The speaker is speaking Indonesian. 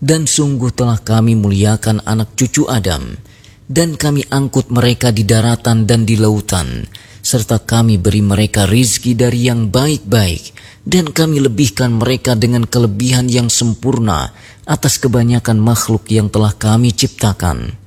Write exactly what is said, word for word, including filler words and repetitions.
Dan sungguh telah kami muliakan anak cucu Adam, dan kami angkut mereka di daratan dan di lautan, serta kami beri mereka rizki dari yang baik-baik, dan kami lebihkan mereka dengan kelebihan yang sempurna atas kebanyakan makhluk yang telah kami ciptakan.